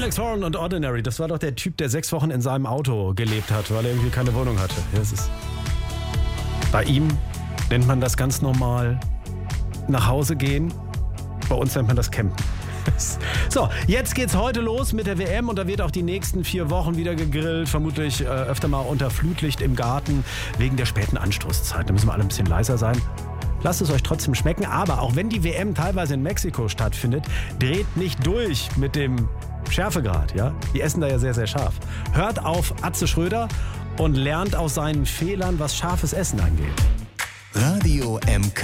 Alex Horn und Ordinary, das war doch der Typ, der 6 Wochen in seinem Auto gelebt hat, weil er irgendwie keine Wohnung hatte. Das ist bei ihm nennt man das ganz normal nach Hause gehen. Bei uns nennt man das Campen. So, jetzt geht's heute los mit der WM und da wird auch die nächsten 4 Wochen wieder gegrillt. Vermutlich öfter mal unter Flutlicht im Garten wegen der späten Anstoßzeit. Da müssen wir alle ein bisschen leiser sein. Lasst es euch trotzdem schmecken, aber auch wenn die WM teilweise in Mexiko stattfindet, dreht nicht durch mit dem Schärfegrad. Ja? Die essen da ja sehr, sehr scharf. Hört auf Atze Schröder und lernt aus seinen Fehlern, was scharfes Essen angeht. Radio MK.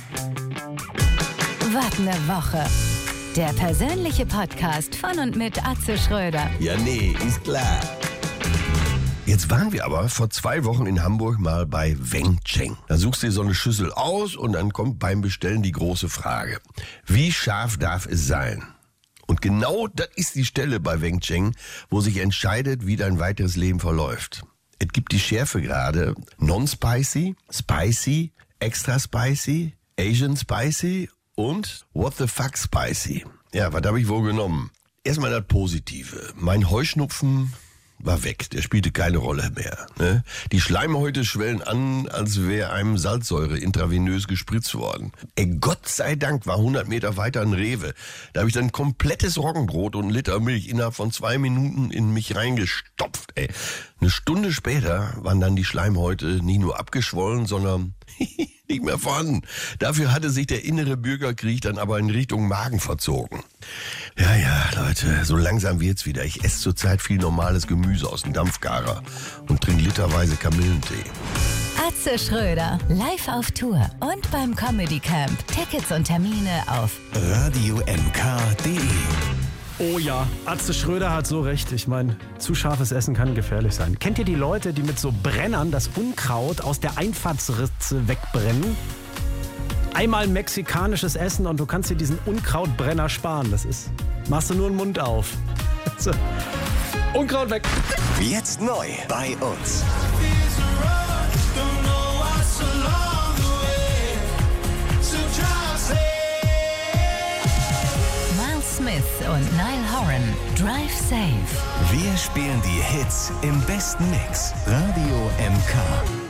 Was ne Woche. Der persönliche Podcast von und mit Atze Schröder. Ja, nee, ist klar. Jetzt waren wir aber vor 2 Wochen in Hamburg mal bei Weng Cheng. Da suchst du dir so eine Schüssel aus und dann kommt beim Bestellen die große Frage. Wie scharf darf es sein? Und genau das ist die Stelle bei Weng Cheng, wo sich entscheidet, wie dein weiteres Leben verläuft. Es gibt die Schärfegrade Non-Spicy, Spicy, Extra Spicy, Asian Spicy und What the fuck Spicy. Ja, was habe ich wohl genommen? Erstmal das Positive. Mein Heuschnupfen war weg, der spielte keine Rolle mehr. Ne? Die Schleimhäute schwellen an, als wäre einem Salzsäure intravenös gespritzt worden. Gott sei Dank war 100 Meter weiter ein Rewe. Da habe ich dann ein komplettes Roggenbrot und 1 Liter Milch innerhalb von 2 Minuten in mich reingestopft. Eine Stunde später waren dann die Schleimhäute nicht nur abgeschwollen, sondern nicht mehr vorhanden. Dafür hatte sich der innere Bürgerkrieg dann aber in Richtung Magen verzogen. Ja, Leute, so langsam wird's wieder. Ich esse zurzeit viel normales Gemüse aus dem Dampfgarer und trinke literweise Kamillentee. Atze Schröder, live auf Tour und beim Comedy Camp. Tickets und Termine auf radiomk.de. Oh ja, Atze Schröder hat so recht. Ich meine, zu scharfes Essen kann gefährlich sein. Kennt ihr die Leute, die mit so Brennern das Unkraut aus der Einfahrtsritze wegbrennen? Einmal mexikanisches Essen und du kannst dir diesen Unkrautbrenner sparen. Machst du nur den Mund auf. So. Unkraut weg. Jetzt neu bei uns. Miles Smith und Niall Horan. Drive Safe. Wir spielen die Hits im besten Mix. Radio MK.